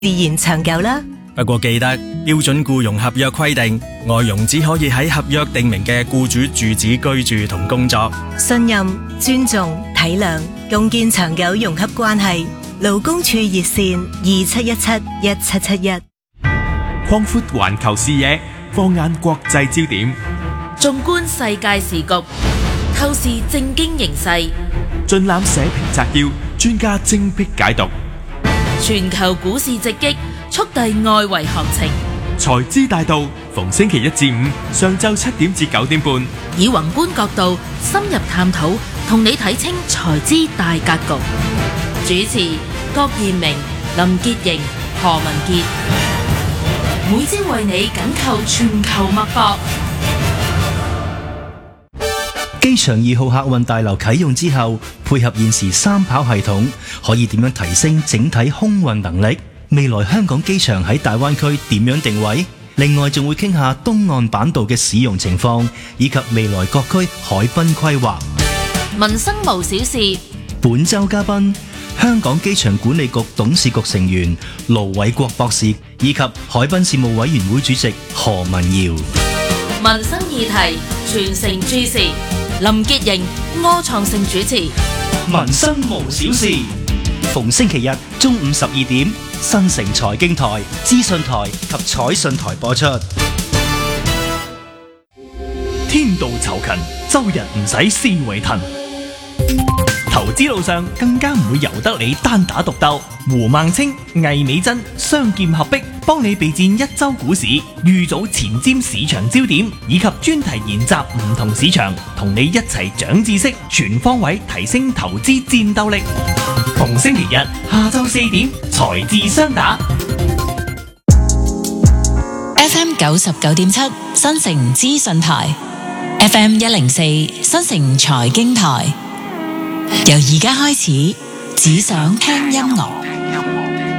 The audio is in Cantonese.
自然長久啦。 不過記得標準僱傭合約規定，外傭只可以喺合約訂明嘅僱主住址居住同工作。 信任、尊重、體諒，共建長久融洽關係。勞工處熱線27171771。 擴闊環球視野，放眼國際焦點， 縱觀世界時局，透視政經形勢， 盡覽社評摘要，專家精闢解讀。 全球股市直擊，速遞外圍行情。 財資大道，逢星期一至五上晝7點至9點半， 以宏觀角度深入探討，同你睇清財資大格局。主持郭彥明、林潔瑩、何文傑，每朝為你緊扣全球脈搏。 機場2號客運大樓啟用之後，配合現時三跑系統，可以點樣提升整體空運能力？未來香港機場喺大灣區點樣定位？另外仲會傾下東岸板道嘅使用情況，以及未來各區海濱規劃。 民生無小事， 本周嘉賓香港機場管理局董事局成員盧偉國博士，以及海濱事務委員會主席何文堯。 民生議題全城注視，林潔瑩、柯創盛主持。 民生無小事，逢星期日中午12點，新城財經台、資訊台及彩訊台播出。 天道酬勤，周日唔使思維騰。投資路上更加唔會由得你單打獨鬥。胡孟青、魏美珍雙劍合璧，幫你備戰一周股市，預早前瞻市場焦點，以及專題研習唔同市場，同你一齊長知識，全方位提升投資戰鬥力。逢星期日下晝4點，財智雙打。 FM 99.7新城資訊台， FM 104新城財經台。由而家開始，只想聽音樂。